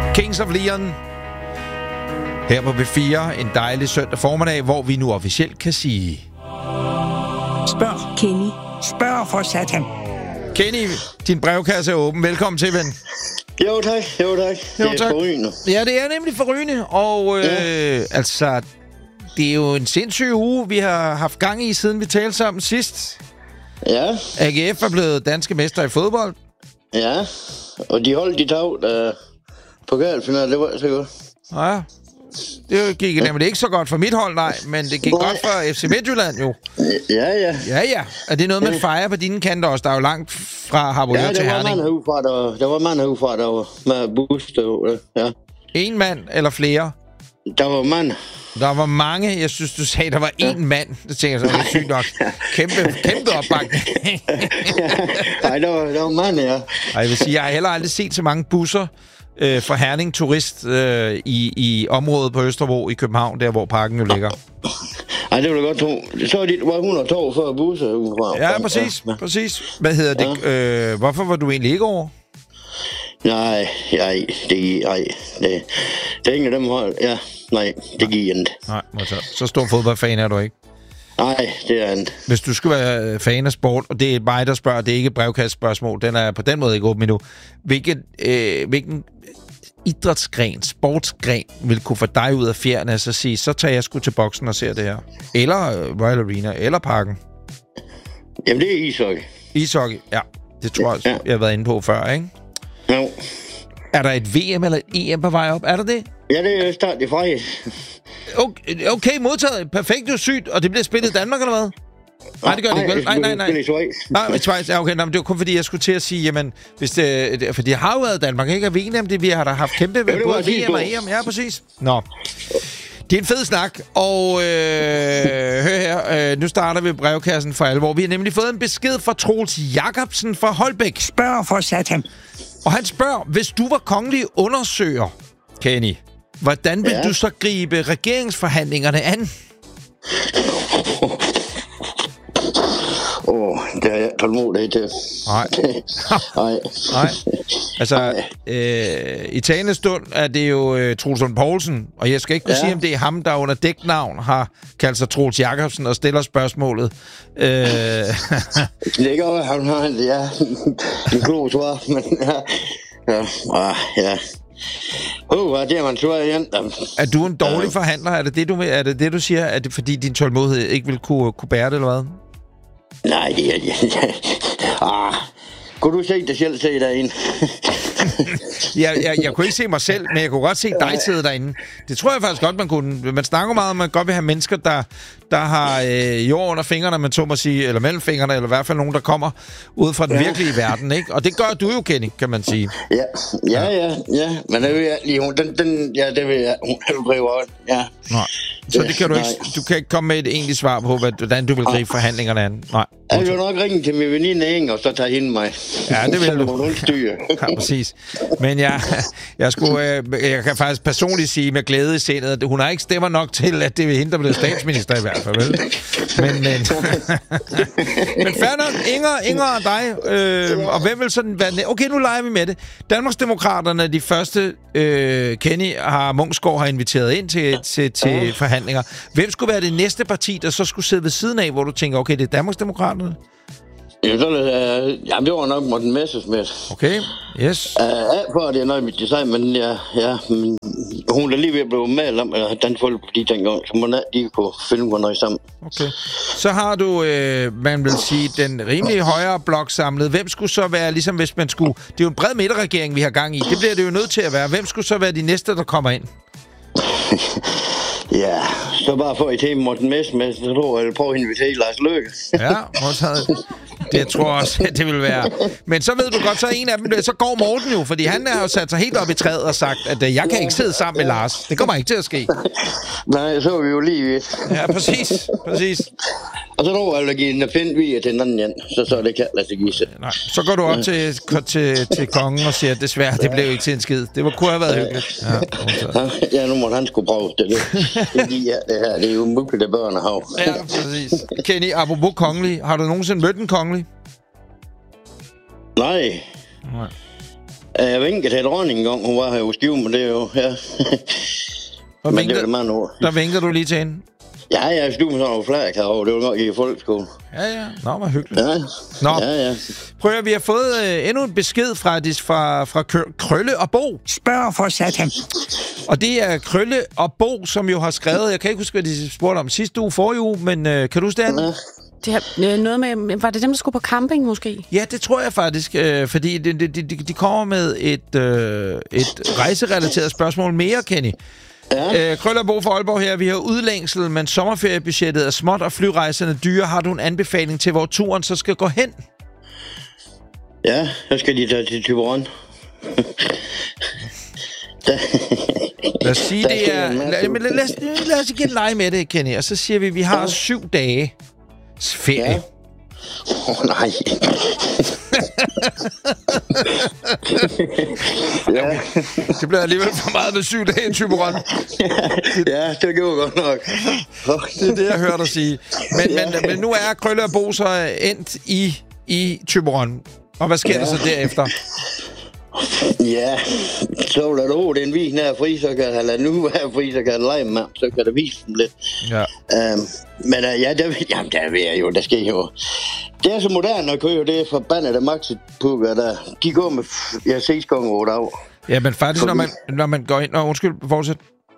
Kings of Leon. Her på B4, en dejlig søndag formiddag, hvor vi nu officielt kan sige... Spørg, Kenny. Spørg for satan. Kenny, din brevkasse er åben. Velkommen til, ven. Jo, tak. Det er forrygende. Ja, det er nemlig forrygende. Og altså, det er jo en sindssyg uge, vi har haft gang i, siden vi talte sammen sidst. Ja. AGF er blevet danske mester i fodbold. Ja, og de holdt de tag pokalfinalen, det var så godt. Ja, det gik nemlig ikke så godt for mit hold, nej, men det gik godt for FC Midtjylland jo. Ja. Ja. Er det noget, man fejrer på dine kanter også? Der er jo langt fra Harboøre til Herning. Der var mand herudfra, der var med bus, ja. En mand eller flere? Der var mand. Der var mange. Jeg synes, du sagde, der var én mand. Det tænker jeg så, det er sygt nok. Kæmpe opbakning. Nej, der var mand, ja. Og jeg vil sige, jeg har heller aldrig set så mange busser fra Herning Turist i området på Østerbro i København, der hvor parken jo ligger. Ej, det var da godt tro. Så var 102 for busser udefra. Ja, præcis. Hvad hedder det? Ja. Hvorfor var du egentlig ikke over? Nej, det er ingen af dem hold. Ja, nej, det giver ikke. Nej, så stor fodboldfan er du ikke. Nej, det er en. Hvis du skal være fan af sport, og det er mig, der spørger, det er ikke brevkastspørgsmål, den er på den måde ikke åben endnu. Hvilken idrætsgren, sportsgren, vil kunne få dig ud af fjerne, og så sige, så tager jeg sgu til boksen og ser det her? Eller Royal Arena, eller Parken? Jamen, det er ishockey. Ishockey, ja. Det tror jeg, jeg har været inde på før, ikke? Jo. Er der et VM eller et EM på vej op? Er der det? Ja, det er start i fredag. Okay, modtaget. Perfekt, det er sygt. Og det bliver spillet i Danmark, eller hvad? Nej, det gør det ikke, vel? Nej. Nej, i Schweiz. Ja, okay. Nej, men det var kun fordi, jeg skulle til at sige, jamen, hvis det... For det har jo været i Danmark, ikke? Er vi enige om det? Vi har da haft kæmpe ved både VM og EM. Ja, præcis. Nå. Det er en fed snak, og hør her, nu starter vi brevkassen for alvor. Vi har nemlig fået en besked fra Troels Jacobsen fra Holbæk. Spørg for satan. Og han spørger, hvis du var kongelig undersøger, Kenny, hvordan vil du så gribe regeringsforhandlingerne an? Det har jeg tålmodighed til. Nej. Altså, i talende stund er det jo Troels Lund Poulsen, og jeg skal ikke kunne sige, om det er ham, der under dæknavn har kaldt sig Troels Jacobsen og stiller spørgsmålet. Det er ikke over, han har en klog svar, men ja. Det er man svar igen. Er du en dårlig forhandler? Er det det, du siger? Er det fordi din tålmodighed ikke vil kunne bære det, eller hvad? Nej, det er det. Kunne du se dig selv se derinde? Jeg kunne ikke se mig selv, men jeg kunne godt se dig sidde derinde. Det tror jeg faktisk godt, man kunne. Man snakker meget om, at man godt vil have mennesker, der har jord under fingrene, man så må sige, eller mellem fingrene, eller i hvert fald nogen, der kommer ud fra den virkelige verden, ikke? Og det gør du jo, Kenny, kan man sige. Ja. Men det vil jeg lige, det vil jeg, hun driver, ja. Nej. Så det kan du kan ikke komme med et egentligt svar på, hvordan du vil gribe forhandlingerne an. Nej. Jeg vil nok ringe til min veninde Inger, og så tager hende mig. Ja, det vil du. Ja, præcis. Men jeg kan faktisk personligt sige med glæde i sindet, at hun har ikke stemmer nok til, at det vil hende, der bliver statsminister i hvert fald, vel? Men fair nok, Inger og dig, og hvem vil sådan være... Okay, nu leger vi med det. Danmarksdemokraterne, de første, Kenny Munksgaard har inviteret ind til forhandlinger. Hvem skulle være det næste parti, der så skulle sidde ved siden af, hvor du tænker, okay, det er Danmarksdemokraterne? Jamen, det var nok Morten Messerschmidt. Okay, yes. For det er noget mit design, men men hun er lige ved at blive med om Dansk Folkeparti dengang, så man lige kunne finde noget sammen. Okay. Så har du, man vil sige, den rimelige højre blok samlet. Hvem skulle så være, ligesom hvis man skulle... Det er jo en bred midterregering, vi har gang i. Det bliver det jo nødt til at være. Hvem skulle så være de næste, der kommer ind? Ja, så bare få et tema Morten Messerschmidt, så tror jeg, prøve at invitere Lars Løkke. Ja, modtaget. Det tror jeg også, det vil være. Men så ved du godt, så en af dem, så går Morten jo, fordi han har jo sat sig helt op i træet og sagt, at jeg kan ikke sidde sammen med Lars. Det kommer ikke til at ske. Nej, så er vi jo lige vidt. Ja, præcis. Og så tror jeg, at give en pind via til den anden igen, så det kan lade sig give sig. Nej, så går du op til kongen og siger, at desværre, det blev ikke til en skid. Det kunne have været hyggeligt. Ja, nu må han skulle prøve det. Det er jo muligt, at børn har. Ja, præcis. Kenny, apropos kongelig, har du nogensinde mødt en kongelig? Nej. Jeg vinkede til dronningen engang, hun var her jo Skive, men det er jo, ja. Men det var det mange år. Der vinker du lige til hende? Ja, jeg stod med sådan nogle flag herovre. Det var nok i folkeskole. Ja. Nå, hvor hyggeligt. Ja. Nå. Ja. Prøv at vi har fået endnu en besked fra Krølle og Bo. Spørg for satan. Og det er Krølle og Bo, som jo har skrevet... Jeg kan ikke huske, hvad de spurgte om sidste uge, forrige uge, men kan du huske det? Det har noget med... Var det dem, der skulle på camping, måske? Ja, det tror jeg faktisk, fordi de kommer med et rejserelateret spørgsmål mere, Kenny. Ja. Krølle og Bo fra Aalborg her. Vi har udlængsel, men sommerferiebudgettet er småt, og flyrejserne dyre. Har du en anbefaling til, hvor turen så skal gå hen? Ja, så skal de tage til Thyborøn. Lad os sige, det er... Lad os igen lege med det, Kenny. Og så siger vi har 7 dage ferie. Ja. Nej. Ja. Det bliver alligevel for meget med 7 dage i Thyborøn. Ja, det gjorde godt nok. Det er det, jeg hørte dig sige. Men nu er Krølle og Bo så endt i Thyborøn. Og hvad sker der så derefter? Ja, så lader du den vis nær fri, så kan jeg lade nu være fri, så kan jeg lege med, så kan der vise dem lidt. Ja. Men der ved jeg jo, der sker jo. Det er så moderne at køre, det er forbandede maxi-pukker der. De går med 6 gange 8 år. Ja, men faktisk, når man går ind... Undskyld, fortsæt.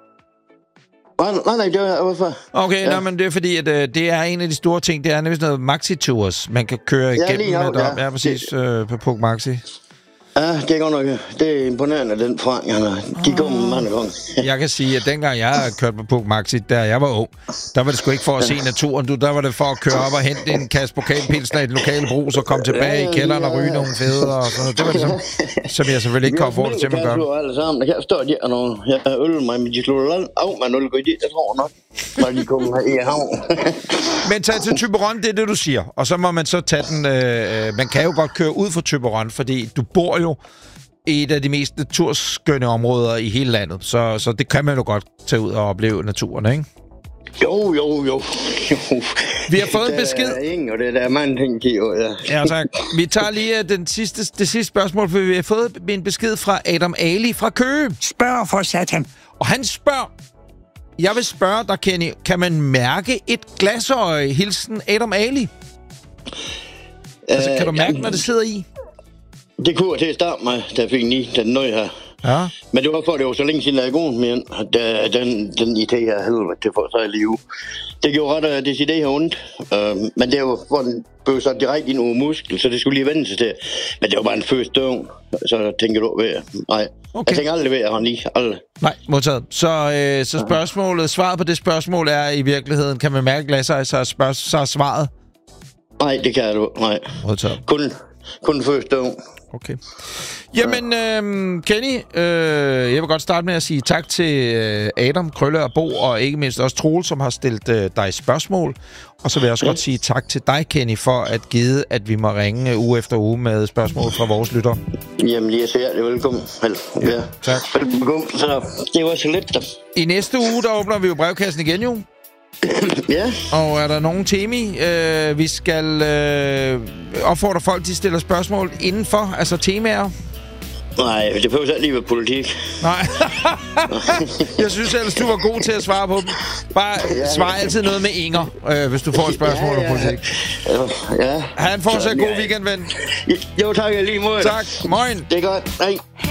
Nej, det er hvorfor? Okay, ja. Men det er fordi, at det er en af de store ting. Det er nemlig sådan noget maxi-tours, man kan køre igennem. Ja, præcis, på Puk Maxi. Ja, det er godt nok. Det er imponerende, den forandring. De kommer mange gange. Jeg kan sige, at dengang jeg kørte på Puk Maxi, da jeg var ung, der var det sgu ikke for at se naturen. Der var det for at køre op og hente en kasse pokalpilsner i den lokale brug, så komme tilbage i kælderen og ryge nogle fæder og sådan noget. Det var det som jeg selvfølgelig ikke kan opfordre til, at man gør. Vi alle sammen. Der kan jeg forstå, at de er nogle... Jeg øl mig, men de slår af med 0 gå i det. Jeg tror nok, når de kommer her i havn. Men tag til Thyborøn, det er det, du siger. Og så må man så tage den... man kan jo godt køre ud fra Thyborøn, fordi du bor jo i et af de mest naturskønne områder i hele landet. Så det kan man jo godt tage ud og opleve naturen, ikke? Jo. Vi har fået en besked. Og det der mange ting, ja, tak. Vi tager lige det sidste spørgsmål, for vi har fået en besked fra Adam Ali fra Køge. Spørg for satan. Og han spørger... Jeg vil spørge dig, Kenny, kan man mærke et glasøje? Hilsen Adam Ali. Altså, kan du mærke, når det sidder i? Det kunne jeg til at starte med, da jeg fik den nøje her. Ja. Men det var for, det var så længe siden, jeg er god med den idé her helvede til for sig i live. Det gjorde ret af det idé her ondt. Men det var for, den blev så direkte ind over muskel, så det skulle lige vende sig til. Men det var bare en første døgn. Så tænker du ved, nej. Okay. Jeg tænker aldrig ved, at han lige aldrig. Nej, modtaget. Så svaret på det spørgsmål er i virkeligheden, kan man mærke glasøje, så er svaret? Nej, det kan du. Nej. Modtaget. Kun første døgn. Okay. Jamen, Kenny, jeg vil godt starte med at sige tak til Adam, Krølle og Bo, og ikke mindst også Troel, som har stillet dig spørgsmål. Og så vil jeg også godt sige tak til dig, Kenny, for at give, at vi må ringe uge efter uge med spørgsmål fra vores lyttere. Jamen, jeg siger det. Velkommen. Ja. Tak. Velkommen. Så det var så lidt. I næste uge, der åbner vi jo brevkassen igen, jo. Ja. Og er der nogen temi, vi skal opfordre folk, de stiller spørgsmål indenfor, altså temaer? Nej, det behøver ikke lige være politik. Nej. Jeg synes ellers, du var god til at svare på dem. Bare svar altid noget med Inger, hvis du får et spørgsmål om politik. Ja. Ha' en fortsat god weekend, ven. Jo, tak lige mod. Tak. Moin. Det er godt. Hej.